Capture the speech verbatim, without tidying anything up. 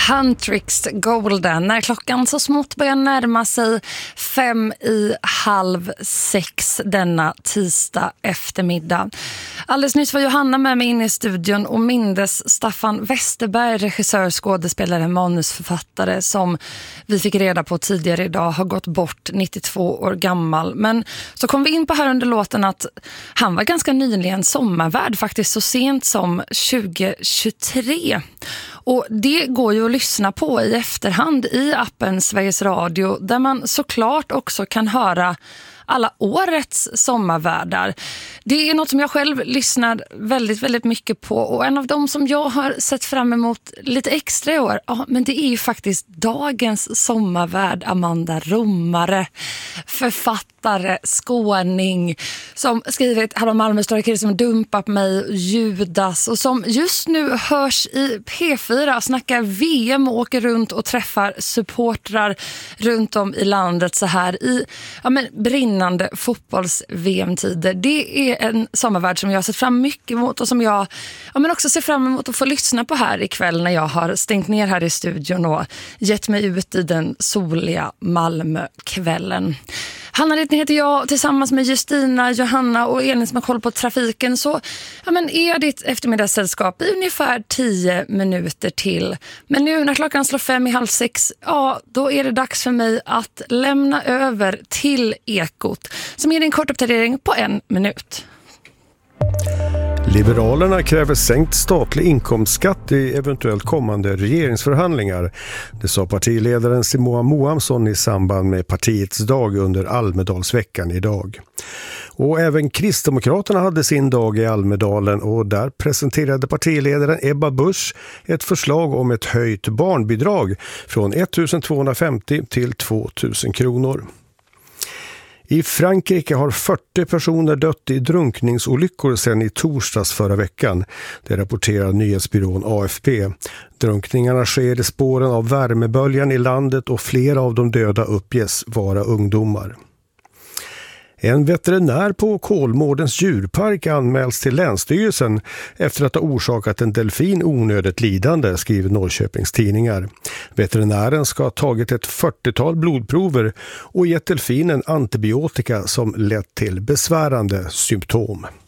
Huntrix Golden när klockan så smått börjar närma sig fem i halv sex denna tisdag eftermiddag. Alldeles nyss var Johanna med mig inne i studion och mindes Staffan Westerberg, regissör, skådespelare, manusförfattare som vi fick reda på tidigare idag har gått bort, nittiotvå år gammal. Men så kom vi in på här under låten att han var ganska nyligen sommarvärd, faktiskt så sent som tjugo tjugotre. Och det går ju att lyssna på i efterhand i appen Sveriges Radio där man såklart också kan höra alla årets sommarvärdar. Det är något som jag själv lyssnar väldigt, väldigt mycket på och en av dem som jag har sett fram emot lite extra i år, ja, men det är ju faktiskt dagens sommarvärd Amanda Romare, författare, skåning, som skrivit Hallå Malmö, stora kille som dumpat mig, Judas, och som just nu hörs i P fyra, snackar V M och åker runt och träffar supportrar runt om i landet så här i ja, men, brinnande fotbolls-V M-tider. Det är en sommarvärld som jag har sett fram mycket emot och som jag ja, men också ser fram emot att få lyssna på här ikväll när jag har stängt ner här i studion och gett mig ut i den soliga Malmökvällen. Hanna Littner heter jag, tillsammans med Justina, Johanna och Elin som har koll på trafiken, så ja, men är ditt eftermiddagssällskap i ungefär tio minuter till. Men nu när klockan slår fem i halv sex, ja, då är det dags för mig att lämna över till Ekot som ger en kort uppdatering på en minut. Liberalerna kräver sänkt statlig inkomstskatt i eventuellt kommande regeringsförhandlingar. Det sa partiledaren Simona Moamsson i samband med partiets dag under Almedalsveckan idag. Och även Kristdemokraterna hade sin dag i Almedalen och där presenterade partiledaren Ebba Busch ett förslag om ett höjt barnbidrag från ettusentvåhundrafemtio till tvåtusen kronor. I Frankrike har fyrtio personer dött i drunkningsolyckor sedan i torsdags förra veckan. Det rapporterar nyhetsbyrån A F P. Drunkningarna sker i spåren av värmeböljan i landet och flera av de döda uppges vara ungdomar. En veterinär på Kolmårdens djurpark anmäls till Länsstyrelsen efter att ha orsakat en delfin onödigt lidande, skriver Norrköpings tidningar. Veterinären ska ha tagit ett fyrtiotal blodprover och gett delfinen antibiotika som lett till besvärande symptom.